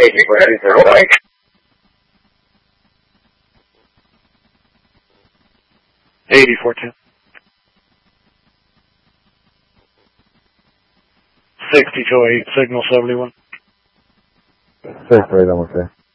$84.10. 62.8, signal 71. 6 right, I'm okay.